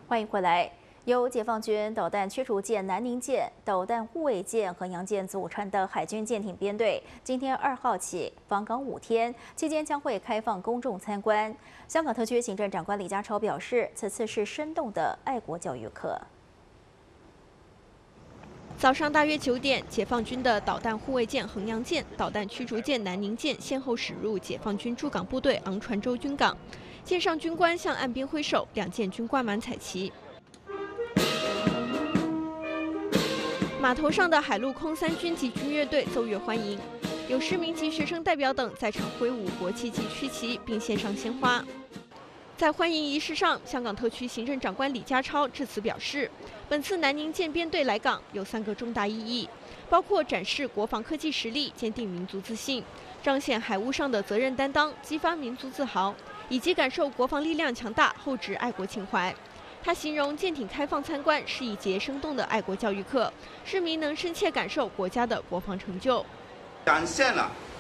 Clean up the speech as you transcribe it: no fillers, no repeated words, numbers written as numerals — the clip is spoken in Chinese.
欢迎回来。由解放军导弹驱逐舰南宁舰、导弹护卫舰衡阳舰组成的海军舰艇编队，今天2号起访港5天，期间将会开放公众参观。香港特区行政长官李家超表示，此次是生动的爱国教育课。 早上大约9点，解放军的导弹护卫舰衡阳舰、导弹驱逐舰南宁舰先后驶入解放军驻港部队昂船洲军港，舰上军官向岸边挥手，两舰均挂满彩旗。码头上的海陆空3军及军乐队奏乐欢迎，有市民及学生代表等在场挥舞国旗及区旗，并献上鲜花。在欢迎仪式上，香港特区行政长官李家超致辞表示，本次南宁舰编队来港有3个重大意义，包括展示国防科技实力，坚定民族自信，彰显海务上的责任担当，激发民族自豪，以及感受国防力量强大，厚植爱国情怀。他形容舰艇开放参观是一节生动的爱国教育课，市民能深切感受国家的国防成就， 展现了